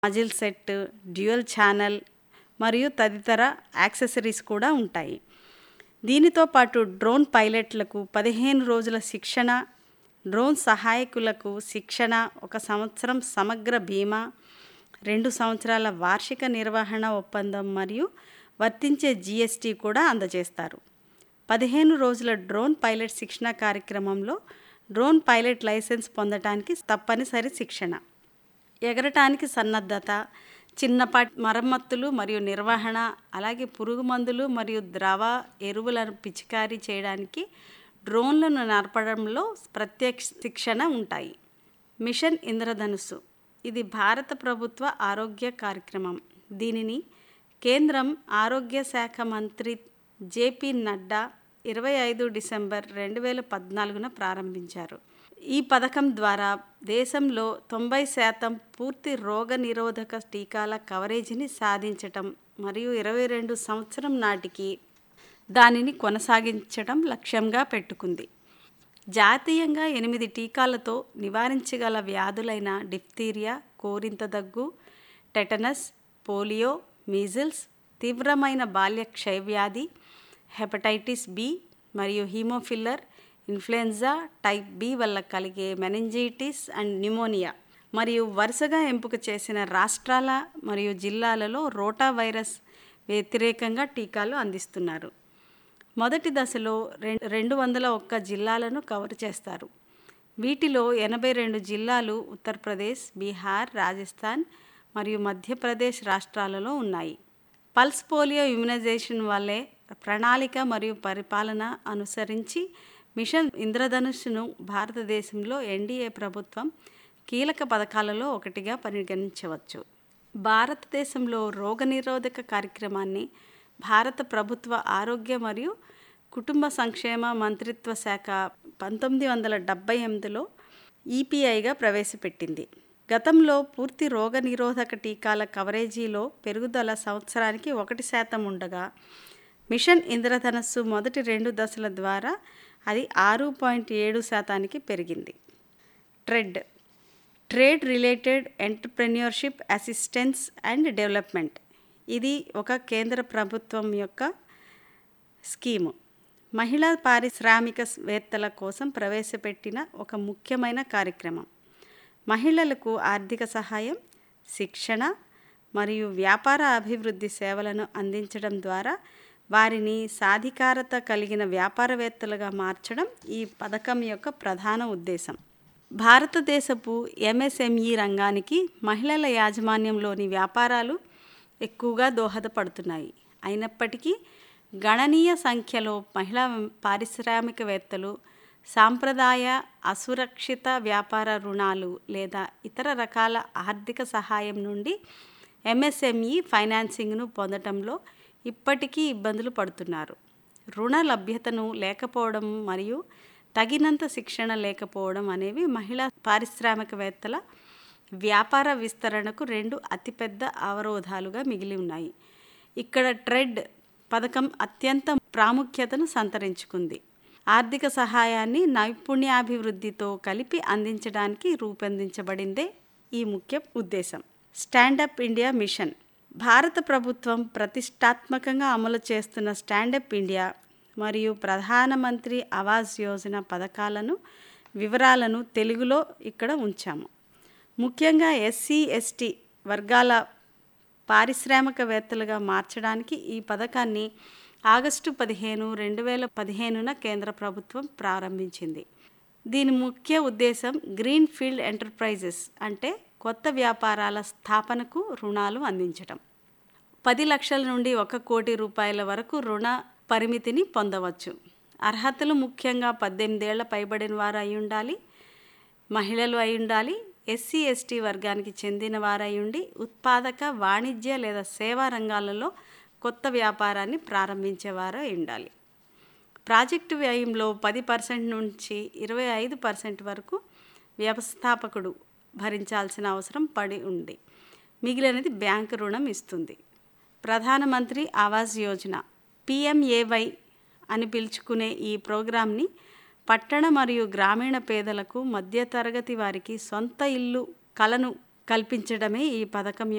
మాజిల్ set, dual channel మరియు తదితర accessories కూడా ఉంటాయి. దీనితో పాటు డ్రోన్ పైలట్లకు 15 రోజుల శిక్షణ, డ్రోన్ సహాయకులకు శిక్షణ, 1 సంవత్సరం సమగ్ర బీమా, 2 సంవత్సరాల వార్షిక నిర్వహణ ఒప్పందం మరియు వర్తించే జీఎస్టీ కూడా అందజేస్తారు. 15 రోజుల డ్రోన్ పైలట్ శిక్షణ కార్యక్రమంలో డ్రోన్ పైలట్ లైసెన్స్ పొందటానికి తప్పనిసరి శిక్షణ, ఎగరటానికి సన్నద్ధత, చిన్నపాటి మరమ్మతులు మరియు నిర్వహణ, అలాగే పురుగు మందులు మరియు ద్రవ ఎరువులను పిచికారీ చేయడానికి డ్రోన్లను నడపడంలో ప్రత్యక్ష శిక్షణ ఉంటాయి. మిషన్ ఇంద్రధనుస్సు ఇది భారత ప్రభుత్వ ఆరోగ్య కార్యక్రమం. దీనిని కేంద్రం ఆరోగ్య శాఖ మంత్రి జేపీ నడ్డా 25 డిసెంబర్ 2014న ప్రారంభించారు. ఈ పథకం ద్వారా దేశంలో 90% పూర్తి రోగ నిరోధక టీకాల కవరేజీని సాధించటం మరియు 22 సంవత్సరం నాటికి దానిని కొనసాగించడం లక్ష్యంగా పెట్టుకుంది. జాతీయంగా 8 టీకాలతో నివారించగల వ్యాధులైన డిఫ్తీరియా, కోరింత దగ్గు, టెటనస్, పోలియో, మీజిల్స్, తీవ్రమైన బాల్య క్షయవ్యాధి, హెపటైటిస్ బి మరియు హీమోఫిల్లర్, ఇన్ఫ్లుయెంజా టైప్ బి వల్ల కలిగే మెనింజైటిస్ అండ్ న్యూమోనియా మరియు వరుసగా ఎంపిక చేసిన రాష్ట్రాల మరియు జిల్లాలలో రోటా వైరస్ వ్యతిరేకంగా టీకాలు అందిస్తున్నారు. మొదటి దశలో 201 జిల్లాలను కవర్ చేస్తారు. వీటిలో 82 జిల్లాలు ఉత్తరప్రదేశ్, బీహార్, రాజస్థాన్ మరియు మధ్యప్రదేశ్ రాష్ట్రాలలో ఉన్నాయి. పల్స్ పోలియో ఇమ్యునైజేషన్ వల్లే ప్రణాళిక మరియు పరిపాలన అనుసరించి మిషన్ ఇంద్రధనుస్సును భారతదేశంలో ఎన్డీఏ ప్రభుత్వం కీలక పథకాలలో ఒకటిగా పరిగణించవచ్చు. భారతదేశంలో రోగనిరోధక కార్యక్రమాన్ని భారత ప్రభుత్వ ఆరోగ్య మరియు కుటుంబ సంక్షేమ మంత్రిత్వ శాఖ 1978లో ఈపీఐగా ప్రవేశపెట్టింది. గతంలో పూర్తి రోగనిరోధక టీకాల కవరేజీలో పెరుగుదల సంవత్సరానికి 1% ఉండగా మిషన్ ఇంద్రధనస్సు మొదటి 2 దశల ద్వారా అది 6.7% పెరిగింది. Trade related entrepreneurship assistance and development ఇది ఒక కేంద్ర ప్రభుత్వం యొక్క స్కీము. మహిళా పారిశ్రామికవేత్తల కోసం ప్రవేశపెట్టిన ఒక ముఖ్యమైన కార్యక్రమం. మహిళలకు ఆర్థిక సహాయం, శిక్షణ మరియు వ్యాపార అభివృద్ధి సేవలను అందించడం ద్వారా వారిని సాధికారత కలిగిన వ్యాపారవేత్తలుగా మార్చడం ఈ పథకం యొక్క ప్రధాన ఉద్దేశం. భారతదేశపు ఎంఎస్ఎంఈ రంగానికి మహిళల యాజమాన్యంలోని వ్యాపారాలు ఎక్కువగా దోహదపడుతున్నాయి. అయినప్పటికీ గణనీయ సంఖ్యలో మహిళా పారిశ్రామికవేత్తలు సాంప్రదాయ అసురక్షిత వ్యాపార రుణాలు లేదా ఇతర రకాల ఆర్థిక సహాయం నుండి ఎంఎస్ఎంఈ ఫైనాన్సింగ్ను పొందడంలో ఇప్పటికీ ఇబ్బందులు పడుతున్నారు. రుణ లభ్యతను లేకపోవడం మరియు తగినంత శిక్షణ లేకపోవడం అనేవి మహిళా పారిశ్రామికవేత్తల వ్యాపార విస్తరణకు 2 అతిపెద్ద అవరోధాలుగా మిగిలి ఉన్నాయి. ఇక్కడ ట్రెడ్ పథకం అత్యంత ప్రాముఖ్యతను సంతరించుకుంది. ఆర్థిక సహాయాన్ని నైపుణ్యాభివృద్ధితో కలిపి అందించడానికి రూపొందించబడిందే ఈ ముఖ్య ఉద్దేశం. స్టాండప్ ఇండియా మిషన్ భారత ప్రభుత్వం ప్రతిష్టాత్మకంగా అమలు చేస్తున్న స్టాండప్ ఇండియా మరియు ప్రధానమంత్రి ఆవాస్ యోజన పథకాలను వివరాలను తెలుగులో ఇక్కడ ఉంచాము. ముఖ్యంగా ఎస్సీ, ఎస్టీ వర్గాల పారిశ్రామికవేత్తలుగా మార్చడానికి ఈ పథకాన్ని ఆగస్టు 15, 2015న కేంద్ర ప్రభుత్వం ప్రారంభించింది. దీని ముఖ్య ఉద్దేశం గ్రీన్ ఫీల్డ్ ఎంటర్ప్రైజెస్ అంటే కొత్త వ్యాపారాల స్థాపనకు రుణాలు అందించడం. 10 లక్షల నుండి 1 కోటి రూపాయల వరకు రుణ పరిమితిని పొందవచ్చు. అర్హతలు ముఖ్యంగా 18 ఏళ్ల పైబడిన వారు అయి ఉండాలి, మహిళలు అయి ఉండాలి, ఎస్సీ, ఎస్టీ వర్గానికి చెందిన వారు అయి ఉండి ఉత్పాదక, వాణిజ్య లేదా సేవా రంగాలలో కొత్త వ్యాపారాన్ని ప్రారంభించేవారు అయి ఉండాలి. ప్రాజెక్టు వ్యయంలో 10% నుంచి 25% వరకు వ్యవస్థాపకుడు భరించాల్సిన అవసరం పడి ఉంది. మిగిలినది బ్యాంకు రుణం ఇస్తుంది. ప్రధానమంత్రి ఆవాస్ యోజన పిఎంఏవై అని పిలుచుకునే ఈ ప్రోగ్రాంని పట్టణ మరియు గ్రామీణ పేదలకు, మధ్యతరగతి వారికి సొంత ఇల్లు కలను కల్పించడమే ఈ పథకం